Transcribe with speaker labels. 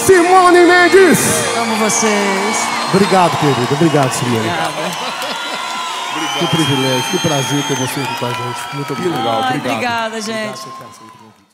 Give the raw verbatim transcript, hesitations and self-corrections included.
Speaker 1: Simone Mendes!
Speaker 2: Amo vocês.
Speaker 1: Obrigado, querido. Obrigado, Simone.
Speaker 2: Obrigada.
Speaker 1: Que privilégio, que prazer ter você aqui com a gente. Muito obrigado.
Speaker 2: Ai,
Speaker 1: Obrigado.
Speaker 2: obrigada, gente.
Speaker 1: Obrigado,